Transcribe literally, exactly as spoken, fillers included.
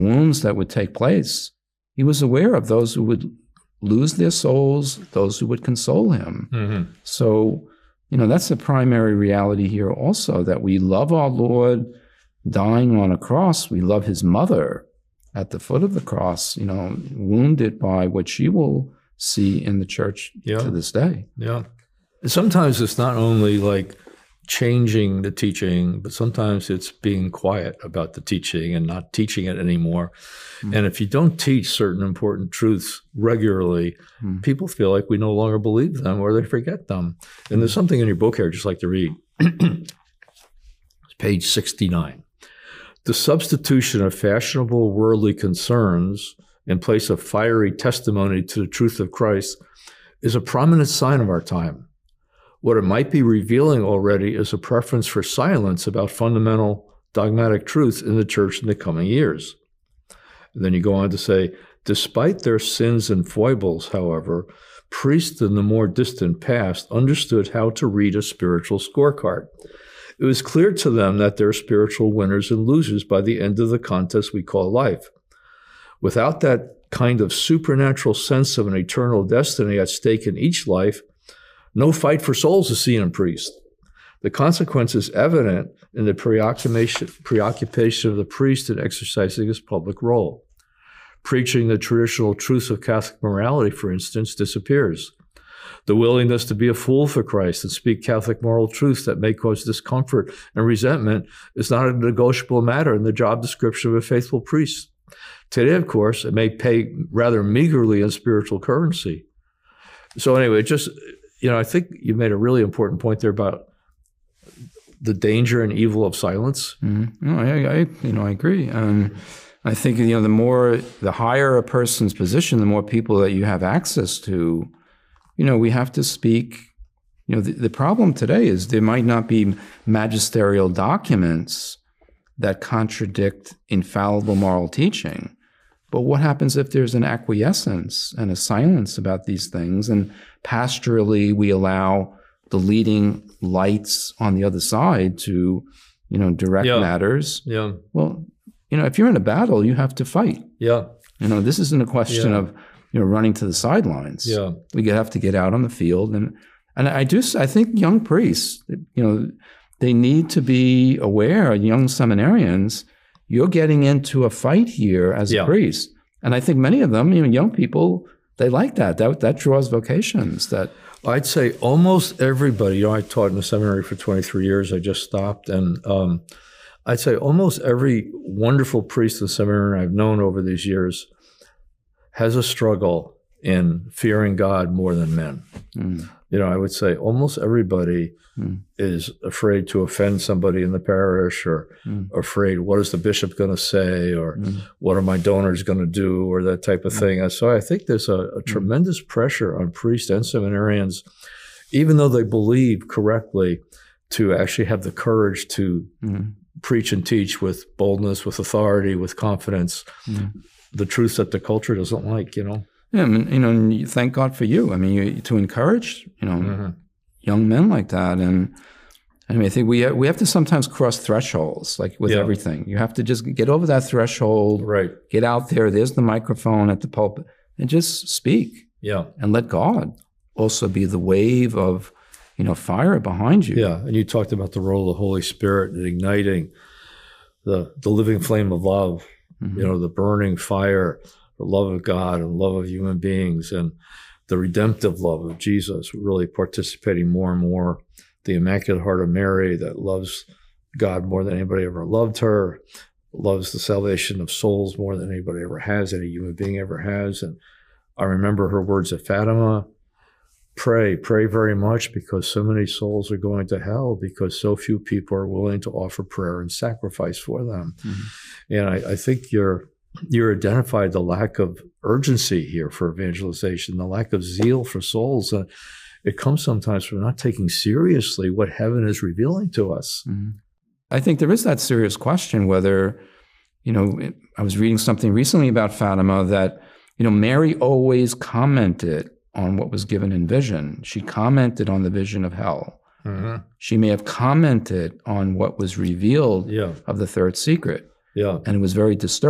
wounds that would take place, he was aware of those who would lose their souls, those who would console him. Mm-hmm. So, you know, that's the primary reality here also, that we love our Lord dying on a cross. We love his mother at the foot of the cross, you know, wounded by what she will see in the church yeah. to this day. Yeah. Sometimes it's not only like changing the teaching, but sometimes it's being quiet about the teaching and not teaching it anymore. Mm. And if you don't teach certain important truths regularly, mm. people feel like we no longer believe them or they forget them. And there's something in your book here I'd just like to read. It's page sixty-nine. The substitution of fashionable worldly concerns in place of fiery testimony to the truth of Christ is a prominent sign of our time. What it might be revealing already is a preference for silence about fundamental dogmatic truths in the church in the coming years. And then you go on to say, despite their sins and foibles, however, priests in the more distant past understood how to read a spiritual scorecard. It was clear to them that they're spiritual winners and losers by the end of the contest we call life. Without that kind of supernatural sense of an eternal destiny at stake in each life, no fight for souls is seen in priests. The consequence is evident in the preoccupation, preoccupation of the priest in exercising his public role. Preaching the traditional truths of Catholic morality, for instance, disappears. The willingness to be a fool for Christ and speak Catholic moral truths that may cause discomfort and resentment is not a negotiable matter in the job description of a faithful priest. Today, of course, it may pay rather meagerly in spiritual currency. So anyway, just, you know, I think you made a really important point there about the danger and evil of silence. Mm-hmm. No, I, I, you know, I agree. Um, I think, you know, the more, the higher a person's position, the more people that you have access to, you know, we have to speak. You know, the, the problem today is there might not be magisterial documents that contradict infallible moral teaching. But what happens if there's an acquiescence and a silence about these things, and pastorally we allow the leading lights on the other side to, you know, direct yeah. matters? Yeah. Well, you know, if you're in a battle, you have to fight. Yeah. You know, this isn't a question yeah. of, you know, running to the sidelines. Yeah. We have to get out on the field. And and I just, I think young priests, you know, they need to be aware, young seminarians, you're getting into a fight here as yeah. a priest. And I think many of them, you know, young people, they like that. That that draws vocations. That I'd say almost everybody, you know, I taught in the seminary for twenty-three years. I just stopped. And um, I'd say almost every wonderful priest in the seminary I've known over these years has a struggle in fearing God more than men. Mm. You know, I would say almost everybody mm. is afraid to offend somebody in the parish, or mm. afraid, what is the bishop going to say, or mm. what are my donors going to do, or that type of mm. thing. And so I think there's a, a mm. tremendous pressure on priests and seminarians, even though they believe correctly, to actually have the courage to mm. preach and teach with boldness, with authority, with confidence, mm. the truths that the culture doesn't like, you know. Yeah, I mean, you know, and you, thank God for you. I mean, you, to encourage, you know, mm-hmm. young men like that. And I mean, I think we have, we have to sometimes cross thresholds, like with yeah. everything. You have to just get over that threshold, right? Get out there. There's the microphone at the pulpit, and just speak. Yeah, and let God also be the wave of, you know, fire behind you. Yeah, and you talked about the role of the Holy Spirit in igniting the the living flame of love. Mm-hmm. You know, the burning fire. The love of God and love of human beings and the redemptive love of Jesus, really participating more and more. The Immaculate Heart of Mary that loves God more than anybody ever loved her, loves the salvation of souls more than anybody ever has, any human being ever has. And I remember her words at Fatima, pray, pray very much, because so many souls are going to hell because so few people are willing to offer prayer and sacrifice for them. Mm-hmm. And I, I think you're You identified the lack of urgency here for evangelization, the lack of zeal for souls. Uh, it comes sometimes from not taking seriously what heaven is revealing to us. Mm-hmm. I think there is that serious question whether, you know, it, I was reading something recently about Fatima that, you know, Mary always commented on what was given in vision. She commented on the vision of hell. Mm-hmm. She may have commented on what was revealed yeah. of the third secret. Yeah. And it was very disturbing.